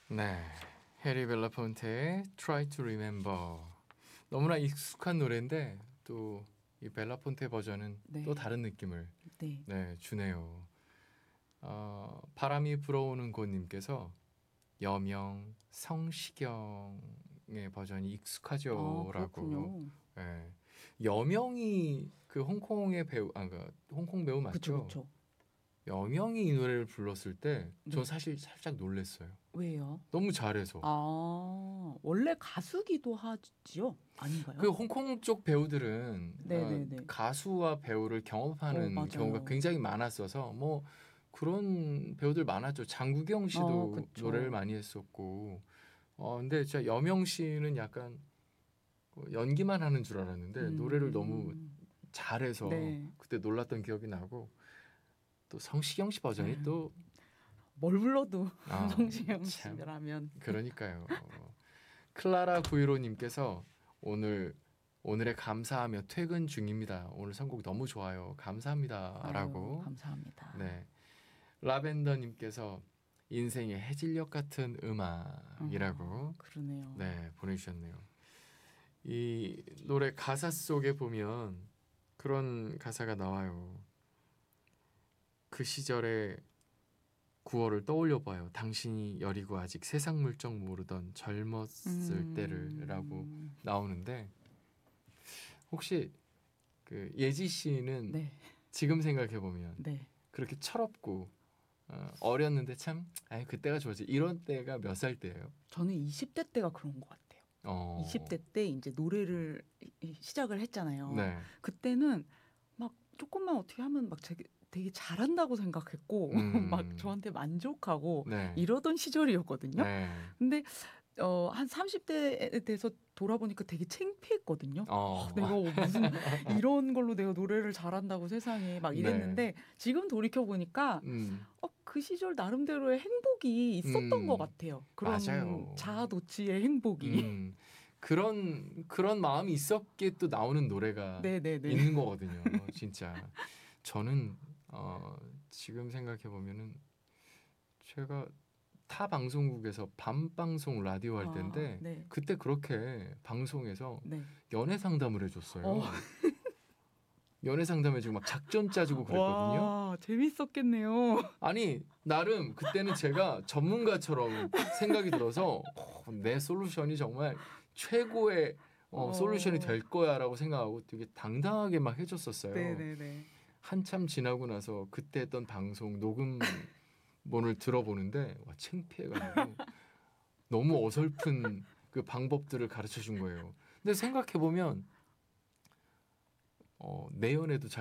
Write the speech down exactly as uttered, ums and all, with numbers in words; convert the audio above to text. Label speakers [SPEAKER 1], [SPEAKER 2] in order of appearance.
[SPEAKER 1] 네, 해리 벨라폰테의 Try to Remember. 너무나 익숙한 노래인데 또 이 벨라폰테 버전은
[SPEAKER 2] 네.
[SPEAKER 1] 또 다른 느낌을
[SPEAKER 2] 네.
[SPEAKER 1] 네, 주네요. 어, 바람이 불어오는 곳님께서 여명 성시경의 버전이 익숙하죠라고.
[SPEAKER 2] 아, 그렇군요.
[SPEAKER 1] 네. 여명이 그 홍콩의 배우, 아, 그 홍콩 배우 맞죠?
[SPEAKER 2] 그쵸, 그쵸.
[SPEAKER 1] 여명이 이 노래를 불렀을 때 저
[SPEAKER 2] 네.
[SPEAKER 1] 사실 살짝 놀랐어요.
[SPEAKER 2] 왜요?
[SPEAKER 1] 너무 잘해서.
[SPEAKER 2] 아, 원래 가수기도 하지요? 아닌가요?
[SPEAKER 1] 그 홍콩 쪽 배우들은
[SPEAKER 2] 네네네.
[SPEAKER 1] 어, 가수와 배우를 경험하는
[SPEAKER 2] 어,
[SPEAKER 1] 경우가
[SPEAKER 2] 맞아요.
[SPEAKER 1] 굉장히 많았어서 뭐 그런 배우들 많았죠. 장국영 씨도
[SPEAKER 2] 아, 그쵸.
[SPEAKER 1] 노래를 많이 했었고. 어 근데 진짜 여명 씨는 약간 연기만 하는 줄 알았는데 노래를 너무
[SPEAKER 2] 음,
[SPEAKER 1] 잘해서
[SPEAKER 2] 네.
[SPEAKER 1] 그때 놀랐던 기억이 나고 또 성시경 씨 버전이
[SPEAKER 2] 에휴,
[SPEAKER 1] 또
[SPEAKER 2] 뭘 불러도
[SPEAKER 1] 아,
[SPEAKER 2] 성시경
[SPEAKER 1] 참
[SPEAKER 2] 씨라면.
[SPEAKER 1] 그러니까요. 클라라 구일오님께서 오늘 오늘에 감사하며 퇴근 중입니다. 오늘 선곡 너무 좋아요.
[SPEAKER 2] 아유,
[SPEAKER 1] 감사합니다라고.
[SPEAKER 2] 감사합니다.
[SPEAKER 1] 네. 라벤더님께서 인생의 해질녘 같은 음악이라고
[SPEAKER 2] 어, 그러네요.
[SPEAKER 1] 네 보내주셨네요. 이 노래 가사 속에 보면 그런 가사가 나와요. 그 시절의 구월을 떠올려봐요. 당신이 여리고 아직 세상 물정 모르던 젊었을
[SPEAKER 2] 음,
[SPEAKER 1] 때를라고 나오는데 혹시 그 예지 씨는
[SPEAKER 2] 네,
[SPEAKER 1] 지금 생각해 보면
[SPEAKER 2] 네.
[SPEAKER 1] 그렇게 철없고 어, 어렸는데 참 아이 그때가 좋았지 이런 때가 몇 살 때예요?
[SPEAKER 2] 저는 이십 대 때가 그런 것 같아요.
[SPEAKER 1] 어.
[SPEAKER 2] 이십 대 때 이제 노래를 시작을 했잖아요.
[SPEAKER 1] 네.
[SPEAKER 2] 그때는 막 조금만 어떻게 하면 막 되게, 되게 잘한다고 생각했고
[SPEAKER 1] 음.
[SPEAKER 2] 막 저한테 만족하고
[SPEAKER 1] 네.
[SPEAKER 2] 이러던 시절이었거든요.
[SPEAKER 1] 네.
[SPEAKER 2] 근데 어, 한 삼십 대에 돼서 돌아보니까 되게 창피했거든요.
[SPEAKER 1] 어.
[SPEAKER 2] 아, 내가 무슨 이런 걸로 내가 노래를 잘한다고 세상에 막 이랬는데
[SPEAKER 1] 네.
[SPEAKER 2] 지금 돌이켜보니까
[SPEAKER 1] 음.
[SPEAKER 2] 어, 그 시절 나름대로의 행복이 있었던
[SPEAKER 1] 음.
[SPEAKER 2] 것 같아요. 그런
[SPEAKER 1] 맞아요.
[SPEAKER 2] 자아도취의 행복이.
[SPEAKER 1] 음. 그런 그런 마음이 있었기에 또 나오는 노래가
[SPEAKER 2] 네네네.
[SPEAKER 1] 있는 거거든요. 진짜 저는 어, 지금 생각해 보면은 제가 타 방송국에서 밤 방송 라디오 할
[SPEAKER 2] 아,
[SPEAKER 1] 때인데
[SPEAKER 2] 네.
[SPEAKER 1] 그때 그렇게 방송에서
[SPEAKER 2] 네.
[SPEAKER 1] 연애 상담을 해줬어요.
[SPEAKER 2] 어.
[SPEAKER 1] 연애 상담해주고 막 작전 짜주고 그랬거든요.
[SPEAKER 2] 와, 재밌었겠네요.
[SPEAKER 1] 아니 나름 그때는 제가 전문가처럼 생각이 들어서 어, 내 솔루션이 정말 최고의 어,
[SPEAKER 2] 어.
[SPEAKER 1] 솔루션이 될 거야라고 생각하고 되게 당당하게 막 해줬었어요.
[SPEAKER 2] 네네네.
[SPEAKER 1] 한참 지나고 나서 그때 했던 방송 녹음본을 들어보는데 와 창피해가지고 너무 어설픈 그 방법들을 가르쳐 준 거예요. 근데 생각해 보면 어, 내연에도 잘